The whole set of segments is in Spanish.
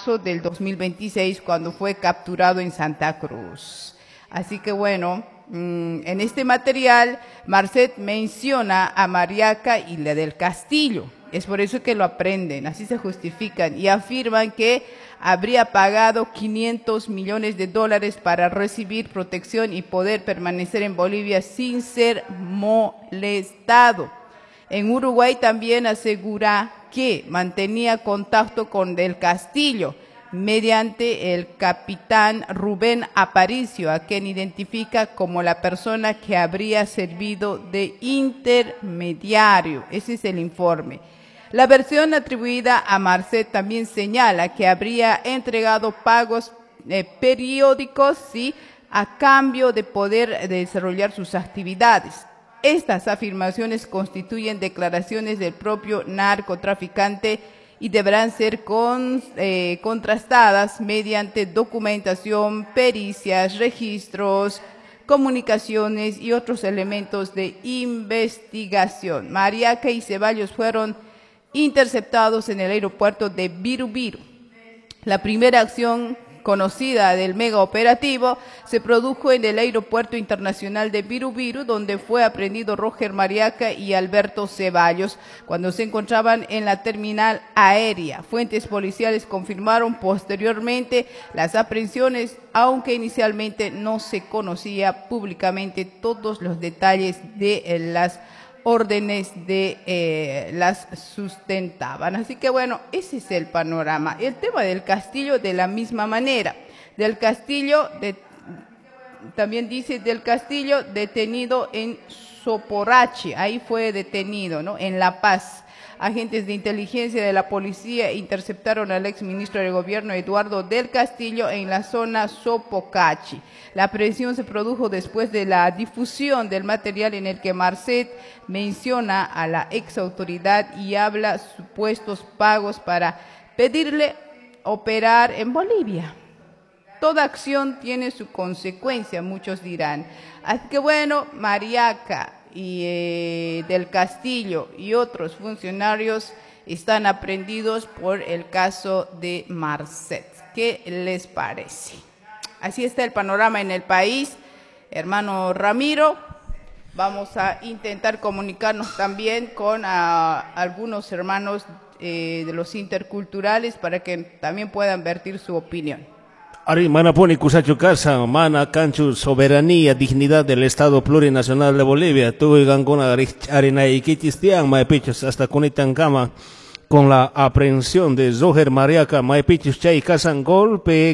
marzo del 2026 cuando fue capturado en Santa Cruz. Así que bueno, en este material Marcet menciona a Mariaca y la del Castillo. Es por eso que lo aprenden, así se justifican y afirman que habría pagado $500 millones para recibir protección y poder permanecer en Bolivia sin ser molestado. En Uruguay también asegura que mantenía contacto con Del Castillo mediante el capitán Rubén Aparicio, a quien identifica como la persona que habría servido de intermediario. Ese es el informe. La versión atribuida a Marcet también señala que habría entregado pagos periódicos, ¿sí?, a cambio de poder desarrollar sus actividades. Estas afirmaciones constituyen declaraciones del propio narcotraficante y deberán ser contrastadas mediante documentación, pericias, registros, comunicaciones y otros elementos de investigación. Mariaca y Ceballos fueron interceptados en el aeropuerto de Viru. La primera acción conocida del mega operativo se produjo en el aeropuerto internacional de Viru, donde fue aprehendido Roger Mariaca y Alberto Ceballos cuando se encontraban en la terminal aérea. Fuentes policiales confirmaron posteriormente las aprehensiones, aunque inicialmente no se conocía públicamente todos los detalles de las órdenes de las sustentaban. Así que bueno, ese es el panorama. El tema del Castillo de la misma manera. Del Castillo, también dice Del Castillo detenido en Soporache, ahí fue detenido, ¿no?, en La Paz. Agentes de inteligencia de la policía interceptaron al exministro de gobierno Eduardo Del Castillo en la zona Sopocachi. La aprehensión se produjo después de la difusión del material en el que Marcet menciona a la exautoridad y habla supuestos pagos para pedirle operar en Bolivia. Toda acción tiene su consecuencia, muchos dirán. Así que bueno, Mariaca y Del Castillo y otros funcionarios están aprehendidos por el caso de Marcet. ¿Qué les parece? Así está el panorama en el país, hermano Ramiro. Vamos a intentar comunicarnos también con algunos hermanos de los interculturales para que también puedan vertir su opinión. Ari mana poni kusachu casa, mana canchu soberanía, dignidad del Estado plurinacional de Bolivia. Tuve gangona arena y kitistian, maepichos hasta Kunitankama, con la aprehensión de Roger Mariaca, maepichos chay casan golpe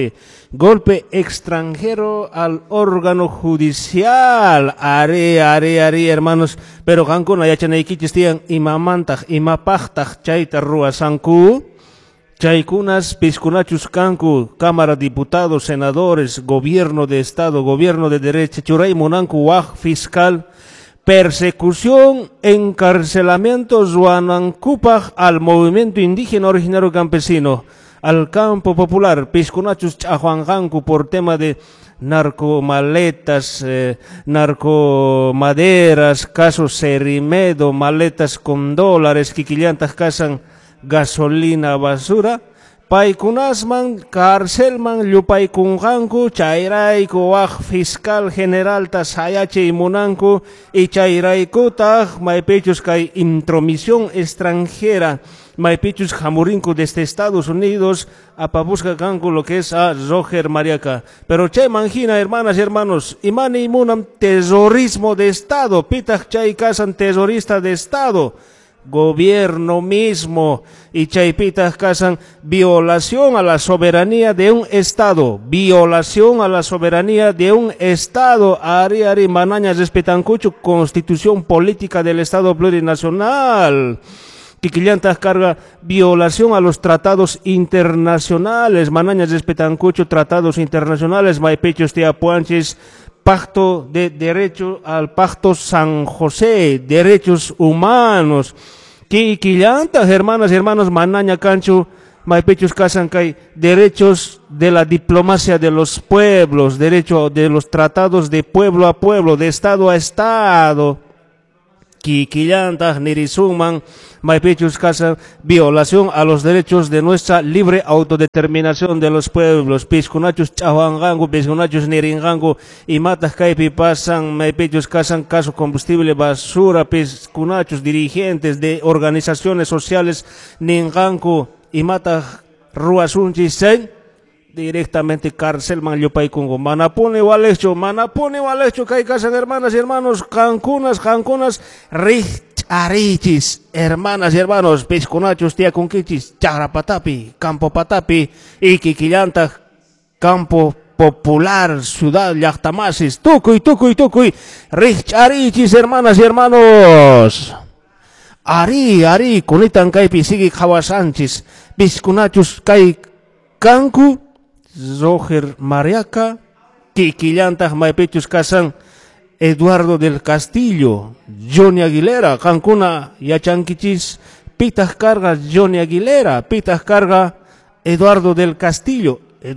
extranjero al órgano judicial. Are, hermanos, pero gangona yachana y kitistian, imamantag, imapachtaj, chay tarrua sanku. Chaykunas, piscunachus cancu, Cámara de Diputados, Senadores, Gobierno de Estado, Gobierno de Derecho, Churay Monancu, Waj Fiscal, persecución, encarcelamiento, Zuanancupaj al movimiento indígena originario campesino, al campo popular, piscunachus chajuangancu por tema de narcomaletas, narcomaderas, casos Serimedo, maletas con dólares, quiquillantas casan gasolina basura, paikunasman, cárcelman, llupaikunjanku, chayraiku, waj fiscal general tasayache y munanku, y chayraikutaj, maipechus kay intromisión extranjera, maipechus jamurinku desde Estados Unidos, apabusca cancu lo que es a Roger Mariaca. Pero chay manjina, hermanas y hermanos, imani munam terrorismo de Estado, pitaj chay casan terrorista de Estado, gobierno mismo, y chaypitas casan violación a la soberanía de un Estado, violación a la soberanía de un Estado. Ari manañas respetancucho constitución política del Estado plurinacional. Quiquillantas carga violación a los tratados internacionales, manañas respetancucho tratados internacionales, maipechos teapuanches, Pacto de Derecho al Pacto San José, derechos humanos. Quillantas, hermanas y hermanos, manaña cancho, maipechos casancay, derechos de la diplomacia de los pueblos, derecho de los tratados de pueblo a pueblo, de Estado a Estado. Quillantas, nirisuman, Maipichus Casa, violación a los derechos de nuestra libre autodeterminación de los pueblos. Piscunachus Chahuangangu, Piscunachus Niringangu, y Matas Caipi pasan, Maipichus Casan, caso combustible basura, Piscunachus dirigentes de organizaciones sociales, Ningangu, y Matas Ruasunchi Sen, directamente cárcel man yupay kungo manapone walecho kay casan hermanas y hermanos cancunas richarichis hermanas y hermanos piscunachos tía conquichis charapatapi campo patapi y quiquillanta campo popular ciudad llactamasis tucuy richarichis hermanas y hermanos ari kunitan kaypi sigi jawasanchis piscunachos kay cancu Roger Mariaca, Quiquillantas Maipichus Casan, Eduardo del Castillo, Johnny Aguilera, Cancuna Yachanquichis, Pitas Carga, Johnny Aguilera, Pitas Carga, Eduardo del Castillo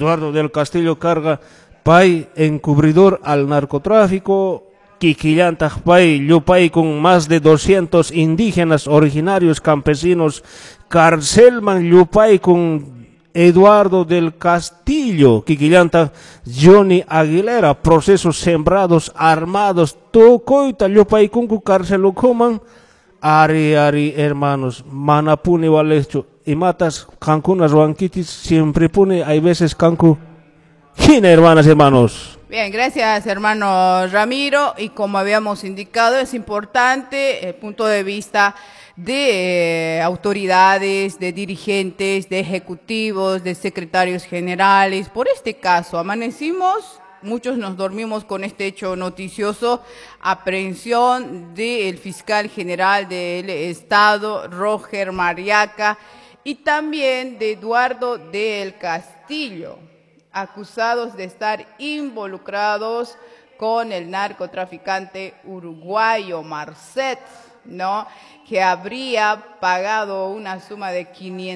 carga, Pay encubridor al narcotráfico, Quiquillantas Pay, Yupay con más de 200 indígenas originarios campesinos, Carcelman Yupay con Eduardo del Castillo, Quiquillanta, Johnny Aguilera, procesos sembrados, armados, tocoita, Yopaikunku, cárcel coman, ari, hermanos, manapuni walecho, y matas, cancunas, banquitis, siempre pone, hay veces cancu, China, hermanas, hermanos. Bien, gracias hermano Ramiro, y como habíamos indicado es importante el punto de vista de autoridades, de dirigentes, de ejecutivos, de secretarios generales. Por este caso, amanecimos, muchos nos dormimos con este hecho noticioso, aprehensión del fiscal general del Estado, Roger Mariaca, y también de Eduardo del Castillo, acusados de estar involucrados con el narcotraficante uruguayo Marcet, ¿no?, que habría pagado una suma de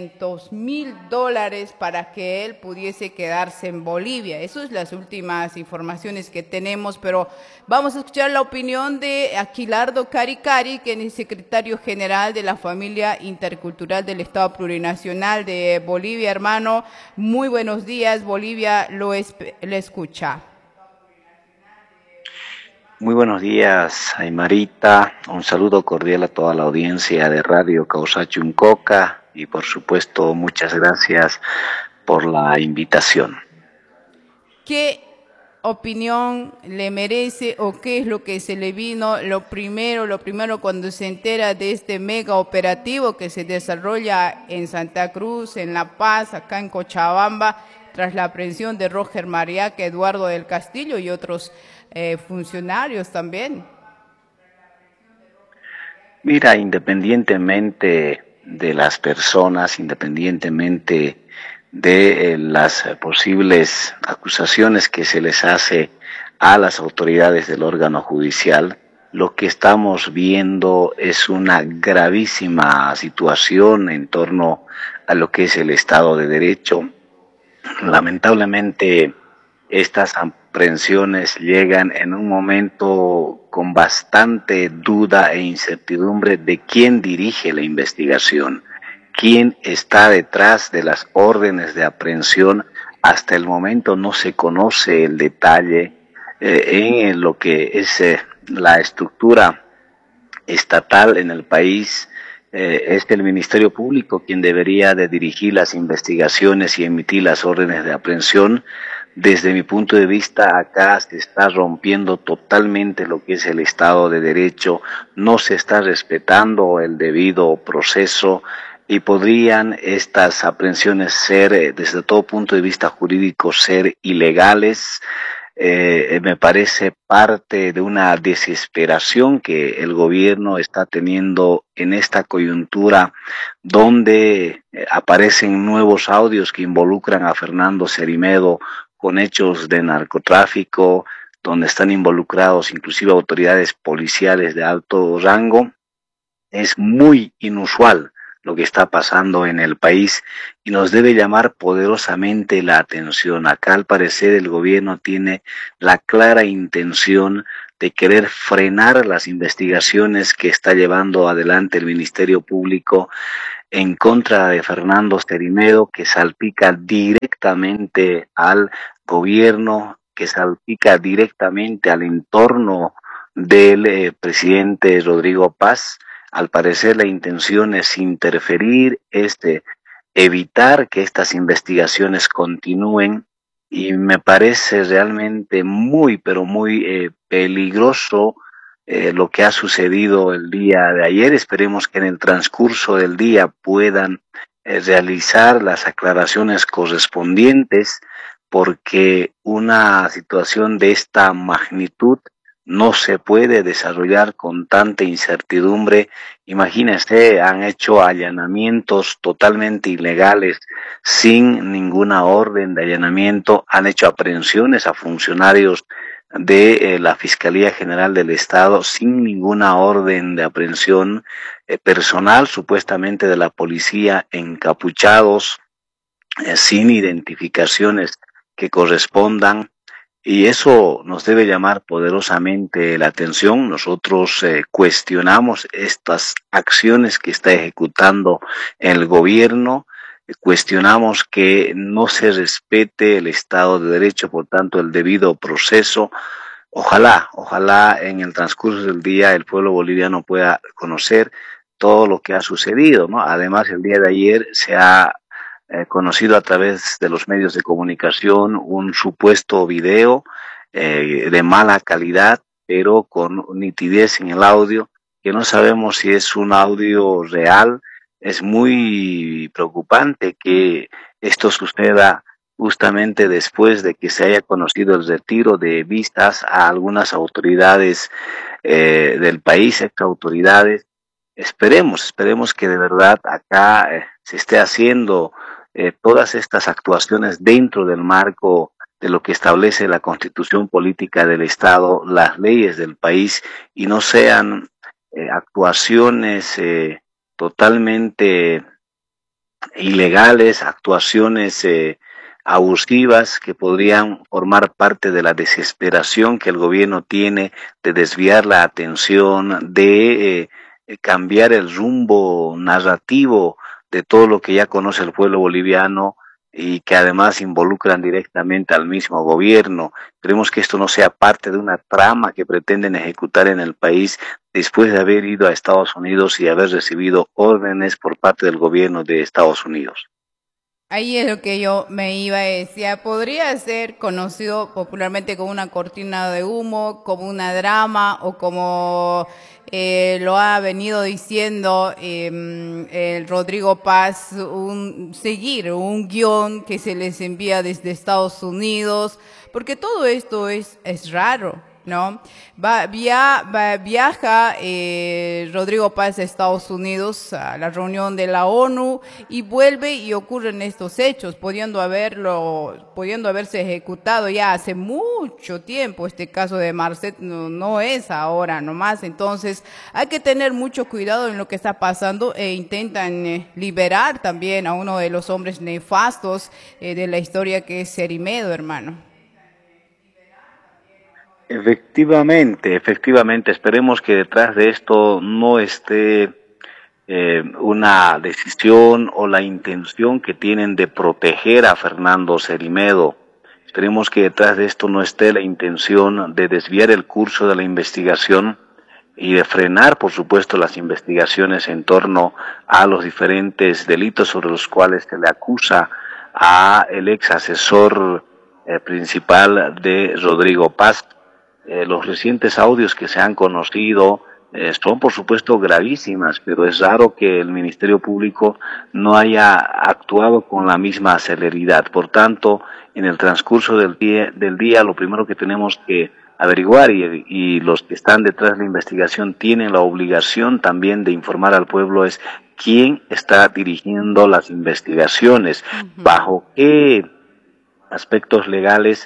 $500.000 para que él pudiese quedarse en Bolivia. Esas son las últimas informaciones que tenemos, pero vamos a escuchar la opinión de Aquilardo Caricari, que es el secretario general de la Familia Intercultural del Estado Plurinacional de Bolivia. Hermano, muy buenos días, Bolivia le escucha. Muy buenos días, Aymarita. Un saludo cordial a toda la audiencia de Radio Causachi Uncoca y por supuesto muchas gracias por la invitación. ¿Qué opinión le merece o qué es lo que se le vino lo primero cuando se entera de este mega operativo que se desarrolla en Santa Cruz, en La Paz, acá en Cochabamba, tras la aprehensión de Roger Mariaca, Eduardo del Castillo y otros funcionarios también? Mira, independientemente de las personas, independientemente de las posibles acusaciones que se les hace a las autoridades del órgano judicial, lo que estamos viendo es una gravísima situación en torno a lo que es el Estado de Derecho. Lamentablemente, estas aprehensiones llegan en un momento con bastante duda e incertidumbre de quién dirige la investigación, quién está detrás de las órdenes de aprehensión. Hasta el momento no se conoce el detalle en lo que es la estructura estatal en el país. Es el Ministerio Público quien debería de dirigir las investigaciones y emitir las órdenes de aprehensión. Desde mi punto de vista, acá se está rompiendo totalmente lo que es el Estado de Derecho, no se está respetando el debido proceso y podrían estas aprehensiones ser, desde todo punto de vista jurídico, ser ilegales. Me parece parte de una desesperación que el gobierno está teniendo en esta coyuntura donde aparecen nuevos audios que involucran a Fernando Cerimedo con hechos de narcotráfico, donde están involucrados inclusive autoridades policiales de alto rango. Es muy inusual lo que está pasando en el país y nos debe llamar poderosamente la atención. Acá al parecer el gobierno tiene la clara intención de querer frenar las investigaciones que está llevando adelante el Ministerio Público en contra de Fernando Cerimedo, que salpica directamente al gobierno, que salpica directamente al entorno del presidente Rodrigo Paz. Al parecer la intención es interferir, evitar que estas investigaciones continúen, y me parece realmente muy, pero muy peligroso lo que ha sucedido el día de ayer. Esperemos que en el transcurso del día puedan realizar las aclaraciones correspondientes, porque una situación de esta magnitud no se puede desarrollar con tanta incertidumbre. Imagínense, han hecho allanamientos totalmente ilegales, sin ninguna orden de allanamiento, han hecho aprehensiones a funcionarios de la Fiscalía General del Estado sin ninguna orden de aprehensión, personal supuestamente de la policía encapuchados, sin identificaciones que correspondan, y eso nos debe llamar poderosamente la atención. Nosotros cuestionamos estas acciones que está ejecutando el gobierno, cuestionamos que no se respete el Estado de Derecho, por tanto el debido proceso. Ojalá en el transcurso del día el pueblo boliviano pueda conocer todo lo que ha sucedido, ¿no? Además, el día de ayer se ha conocido a través de los medios de comunicación un supuesto video de mala calidad, pero con nitidez en el audio, que no sabemos si es un audio real. Es muy preocupante que esto suceda justamente después de que se haya conocido el retiro de vistas a algunas autoridades del país, ex autoridades. Esperemos que de verdad acá se esté haciendo todas estas actuaciones dentro del marco de lo que establece la Constitución Política del Estado, las leyes del país, y no sean actuaciones totalmente ilegales, actuaciones abusivas que podrían formar parte de la desesperación que el gobierno tiene de desviar la atención, de cambiar el rumbo narrativo de todo lo que ya conoce el pueblo boliviano, y que además involucran directamente al mismo gobierno. Queremos que esto no sea parte de una trama que pretenden ejecutar en el país después de haber ido a Estados Unidos y haber recibido órdenes por parte del gobierno de Estados Unidos. Ahí es lo que yo me iba a decir. Podría ser conocido popularmente como una cortina de humo, como una drama, o como lo ha venido diciendo el Rodrigo Paz, seguir un guión que se les envía desde Estados Unidos, porque todo esto es raro, ¿no? Viaja Rodrigo Paz a Estados Unidos a la reunión de la ONU y vuelve, y ocurren estos hechos, pudiendo haberse ejecutado ya hace mucho tiempo. Este caso de Marcet no es ahora nomás. Entonces hay que tener mucho cuidado en lo que está pasando, e intentan liberar también a uno de los hombres nefastos de la historia, que es Cerimedo, hermano. Efectivamente, esperemos que detrás de esto no esté una decisión o la intención que tienen de proteger a Fernando Cerimedo. Esperemos que detrás de esto no esté la intención de desviar el curso de la investigación y de frenar, por supuesto, las investigaciones en torno a los diferentes delitos sobre los cuales se le acusa a el ex asesor principal de Rodrigo Paz. Los recientes audios que se han conocido son, por supuesto, gravísimas, pero es raro que el Ministerio Público no haya actuado con la misma celeridad. Por tanto, en el transcurso del día, lo primero que tenemos que averiguar, y los que están detrás de la investigación tienen la obligación también de informar al pueblo, es quién está dirigiendo las investigaciones, bajo qué aspectos legales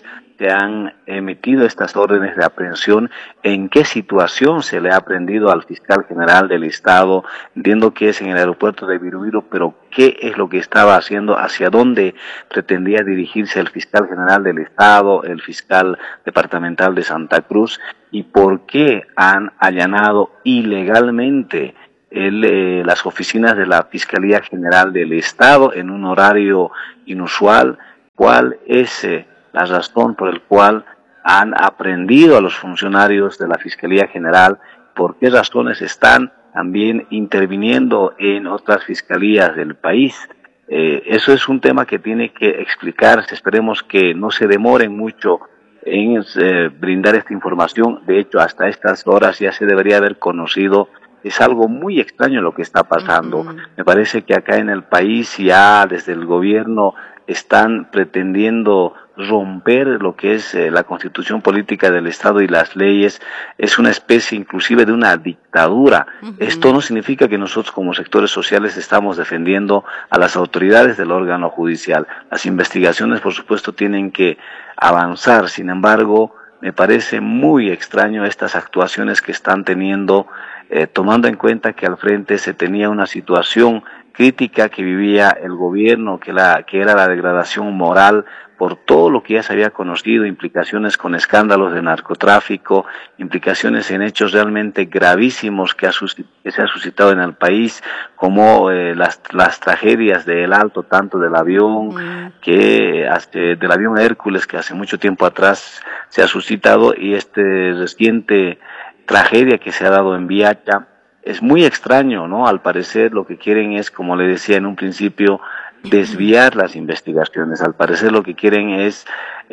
se han emitido estas órdenes de aprehensión, en qué situación se le ha aprendido al fiscal general del Estado. Entiendo que es en el aeropuerto de Virubiru, pero qué es lo que estaba haciendo, hacia dónde pretendía dirigirse el fiscal general del Estado, el fiscal departamental de Santa Cruz, y por qué han allanado ilegalmente las oficinas de la Fiscalía General del Estado en un horario inusual. ¿Cuál es la razón por la cual han aprendido a los funcionarios de la Fiscalía General? ¿Por qué razones están también interviniendo en otras fiscalías del país? Eso es un tema que tiene que explicarse. Esperemos que no se demoren mucho en brindar esta información. De hecho, hasta estas horas ya se debería haber conocido. Es algo muy extraño lo que está pasando. Me parece que acá en el país ya desde el gobierno están pretendiendo romper lo que es la constitución política del Estado y las leyes. Es una especie inclusive de una dictadura. Esto no significa que nosotros como sectores sociales estamos defendiendo a las autoridades del órgano judicial. Las investigaciones, por supuesto, tienen que avanzar. Sin embargo, me parece muy extraño estas actuaciones que están teniendo, tomando en cuenta que al frente se tenía una situación crítica que vivía el gobierno, que era la degradación moral por todo lo que ya se había conocido, implicaciones con escándalos de narcotráfico, implicaciones en hechos realmente gravísimos que se ha suscitado en el país, como las tragedias del alto tanto del avión, del avión Hércules, que hace mucho tiempo atrás se ha suscitado, y reciente tragedia que se ha dado en Viacha. Es muy extraño, ¿no? Al parecer lo que quieren es, como le decía en un principio, desviar las investigaciones. Al parecer lo que quieren es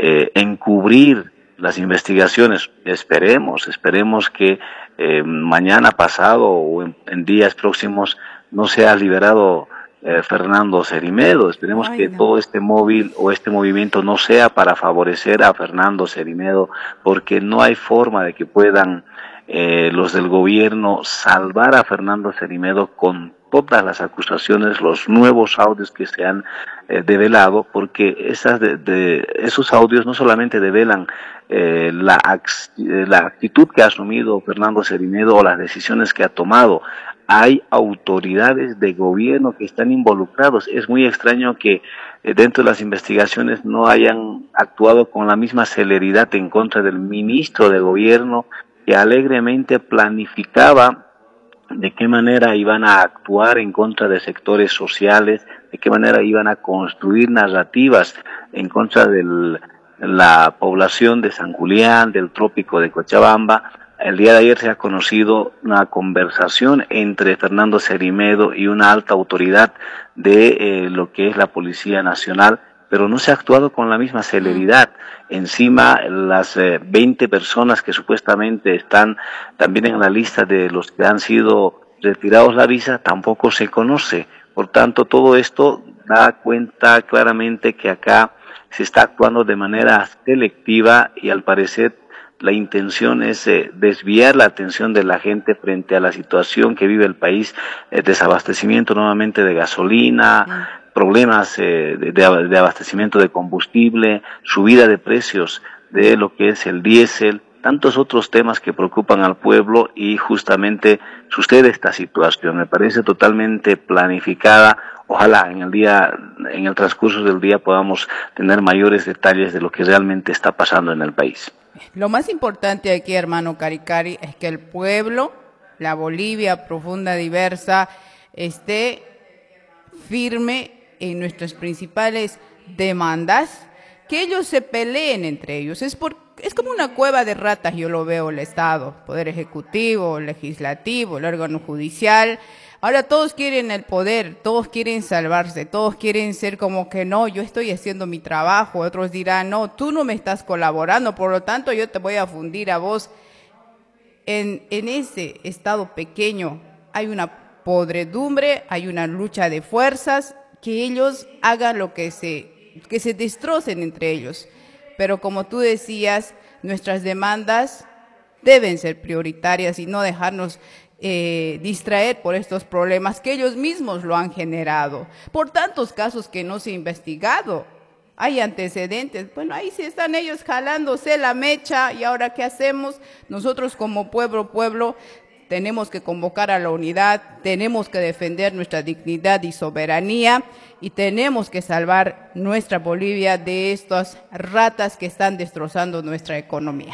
encubrir las investigaciones. Esperemos que mañana pasado o en días próximos no sea liberado Fernando Cerimedo. Esperemos que todo este movimiento no sea para favorecer a Fernando Cerimedo, porque no hay forma de que puedan los del gobierno salvar a Fernando Cerimedo con todas las acusaciones, los nuevos audios que se han develado, porque esos audios no solamente develan la actitud que ha asumido Fernando Cerimedo o las decisiones que ha tomado. Hay autoridades de gobierno que están involucrados. Es muy extraño que dentro de las investigaciones no hayan actuado con la misma celeridad en contra del ministro de gobierno, que alegremente planificaba de qué manera iban a actuar en contra de sectores sociales, de qué manera iban a construir narrativas en contra de la población de San Julián, del trópico de Cochabamba. El día de ayer se ha conocido una conversación entre Fernando Cerimedo y una alta autoridad de lo que es la Policía Nacional, pero no se ha actuado con la misma celeridad. Encima, las 20 personas que supuestamente están también en la lista de los que han sido retirados la visa, tampoco se conoce. Por tanto, todo esto da cuenta claramente que acá se está actuando de manera selectiva y al parecer la intención es desviar la atención de la gente frente a la situación que vive el país, desabastecimiento nuevamente de gasolina, problemas de abastecimiento de combustible, subida de precios de lo que es el diésel, tantos otros temas que preocupan al pueblo y justamente sucede esta situación. Me parece totalmente planificada. Ojalá en el transcurso del día podamos tener mayores detalles de lo que realmente está pasando en el país. Lo más importante aquí, hermano Caricari, es que el pueblo, la Bolivia profunda, diversa, esté firme en nuestras principales demandas, que ellos se peleen entre ellos. Es como una cueva de ratas, yo lo veo, el Estado, Poder Ejecutivo, Legislativo, el órgano judicial. Ahora todos quieren el poder, todos quieren salvarse, todos quieren ser como que no, yo estoy haciendo mi trabajo. Otros dirán, no, tú no me estás colaborando, por lo tanto yo te voy a fundir a vos. En ese Estado pequeño hay una podredumbre, hay una lucha de fuerzas, que ellos hagan lo que se destrocen entre ellos. Pero como tú decías, nuestras demandas deben ser prioritarias y no dejarnos distraer por estos problemas que ellos mismos lo han generado, por tantos casos que no se ha investigado. hay antecedentes. Bueno, ahí sí están ellos jalándose la mecha y ahora ¿qué hacemos? Nosotros como pueblo tenemos que convocar a la unidad, tenemos que defender nuestra dignidad y soberanía y tenemos que salvar nuestra Bolivia de estas ratas que están destrozando nuestra economía.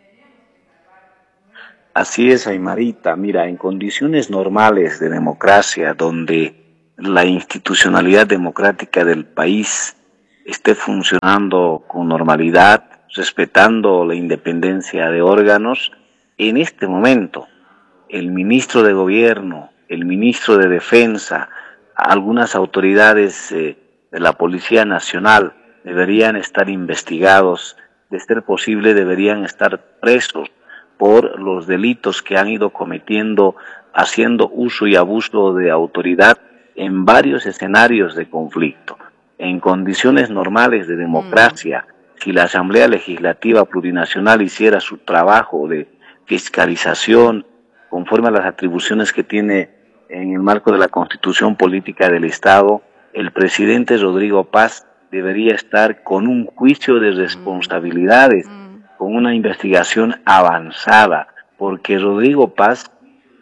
Así es, Aymarita. Mira, en condiciones normales de democracia, donde la institucionalidad democrática del país esté funcionando con normalidad, respetando la independencia de órganos, en este momento el ministro de Gobierno, el ministro de Defensa, algunas autoridades de la Policía Nacional deberían estar investigados, de ser posible deberían estar presos por los delitos que han ido cometiendo, haciendo uso y abuso de autoridad en varios escenarios de conflicto. En condiciones normales de democracia, si la Asamblea Legislativa Plurinacional hiciera su trabajo de fiscalización conforme a las atribuciones que tiene en el marco de la Constitución Política del Estado, el presidente Rodrigo Paz debería estar con un juicio de responsabilidades, con una investigación avanzada, porque Rodrigo Paz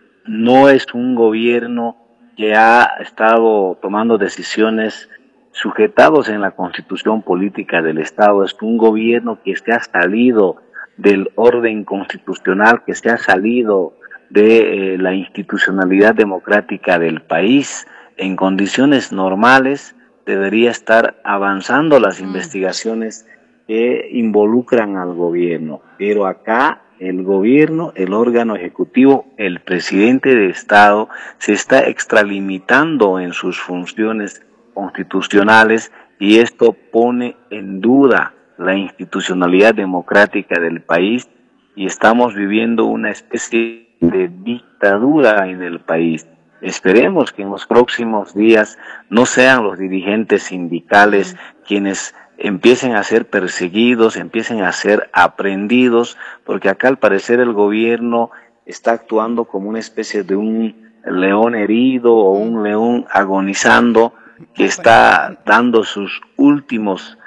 no es un gobierno que ha estado tomando decisiones sujetados en la Constitución Política del Estado, es un gobierno que se ha salido del orden constitucional, que se ha salido de la institucionalidad democrática del país. En condiciones normales debería estar avanzando las investigaciones que involucran al gobierno, pero acá el gobierno, el órgano ejecutivo, el presidente de Estado se está extralimitando en sus funciones constitucionales y esto pone en duda la institucionalidad democrática del país y estamos viviendo una especie de dictadura en el país. Esperemos que en los próximos días no sean los dirigentes sindicales quienes empiecen a ser perseguidos, empiecen a ser aprehendidos, porque acá al parecer el gobierno está actuando como una especie de un león herido o un león agonizando que está dando sus últimos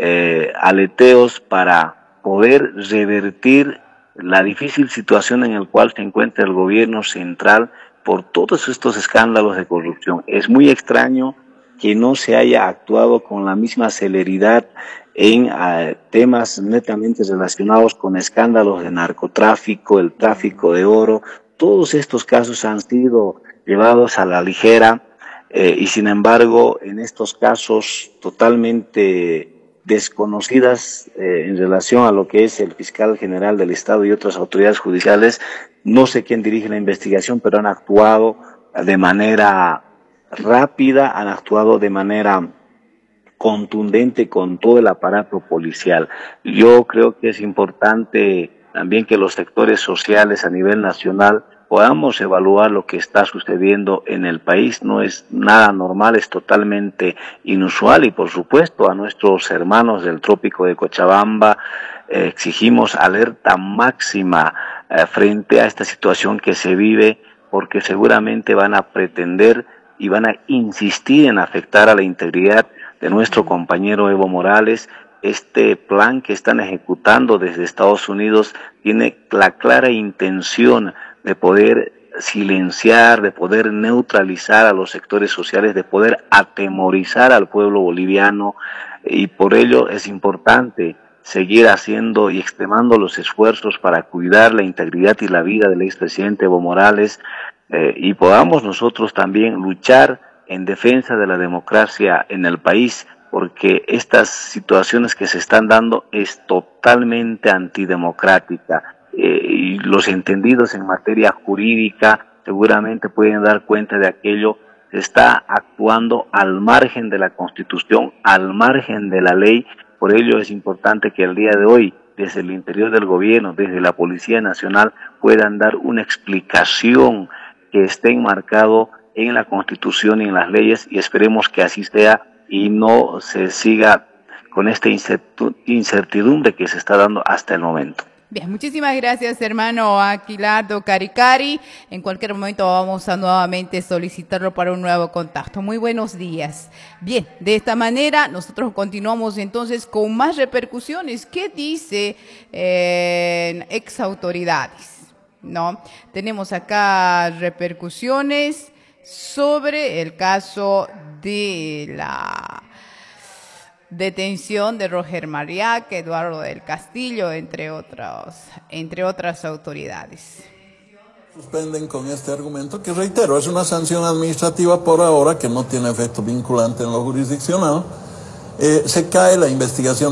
aleteos para poder revertir la difícil situación en la cual se encuentra el gobierno central por todos estos escándalos de corrupción. Es muy extraño que no se haya actuado con la misma celeridad en temas netamente relacionados con escándalos de narcotráfico, el tráfico de oro. Todos estos casos han sido llevados a la ligera y sin embargo en estos casos totalmente desconocidas en relación a lo que es el fiscal general del Estado y otras autoridades judiciales, no sé quién dirige la investigación, pero han actuado de manera rápida, han actuado de manera contundente con todo el aparato policial. Yo creo que es importante también que los sectores sociales a nivel nacional podamos evaluar lo que está sucediendo en el país. No es nada normal, es totalmente inusual y por supuesto a nuestros hermanos del trópico de Cochabamba exigimos alerta máxima frente a esta situación que se vive, porque seguramente van a pretender y van a insistir en afectar a la integridad de nuestro compañero Evo Morales. Este plan que están ejecutando desde Estados Unidos tiene la clara intención de poder silenciar, de poder neutralizar a los sectores sociales, de poder atemorizar al pueblo boliviano y por ello es importante seguir haciendo y extremando los esfuerzos para cuidar la integridad y la vida del expresidente Evo Morales y podamos nosotros también luchar en defensa de la democracia en el país, porque estas situaciones que se están dando es totalmente antidemocrática. Y los entendidos en materia jurídica seguramente pueden dar cuenta de aquello. Se está actuando al margen de la Constitución, al margen de la ley. Por ello es importante que el día de hoy, desde el interior del gobierno, desde la Policía Nacional, puedan dar una explicación que esté enmarcado en la Constitución y en las leyes, y esperemos que así sea y no se siga con esta incertidumbre que se está dando hasta el momento. Bien, muchísimas gracias, hermano Aquilardo Caricari. En cualquier momento vamos a nuevamente solicitarlo para un nuevo contacto. Muy buenos días. Bien, de esta manera nosotros continuamos entonces con más repercusiones. ¿Qué dice ex autoridades? ¿No? Tenemos acá repercusiones sobre el caso de la detención de Roger Mariac, Eduardo del Castillo, entre otras autoridades. Suspenden con este argumento que, reitero, es una sanción administrativa por ahora que no tiene efecto vinculante en lo jurisdiccional. Se cae la investigación